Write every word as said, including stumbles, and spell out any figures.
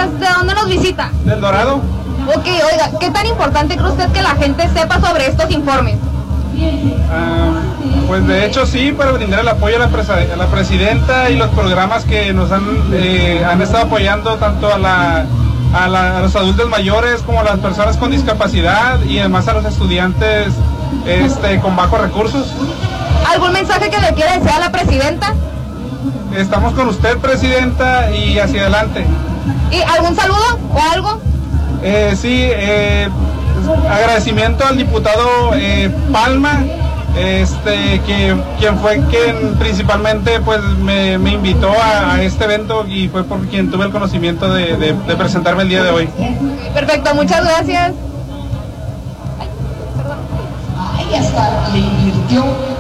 ¿Desde dónde nos visita? Del Dorado. Ok, oiga, ¿qué tan importante cree usted que la gente sepa sobre estos informes? Uh, pues de hecho sí, para brindar el apoyo a la, presa, a la presidenta y los programas que nos han, eh, han estado apoyando tanto a, la, a, la, a los adultos mayores como a las personas con discapacidad y además a los estudiantes este, con bajos recursos. ¿Algún mensaje que le quiera decir a la presidenta? Estamos con usted, presidenta, y hacia adelante. ¿Y algún saludo o algo? Eh, sí, eh, agradecimiento al diputado eh, Palma, este, que quien fue quien principalmente pues me, me invitó a, a este evento y fue por quien tuve el conocimiento de, de, de presentarme el día de hoy. Perfecto, muchas gracias. Ay, hasta le invirtió